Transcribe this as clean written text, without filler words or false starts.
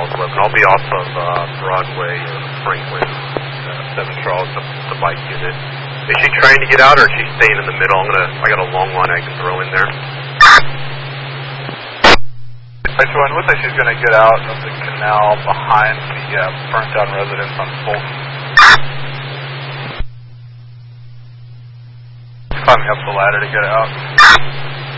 Charles 11. I'll be off of Broadway and Franklin, 7 Charles, the bike unit. Is she trying to get out, or is she staying in the middle? I got a long line I can throw in there. Right, so it looks like she's going to get out of the canal behind the burnt-down residence on Fulton. Climbing up the ladder to get out.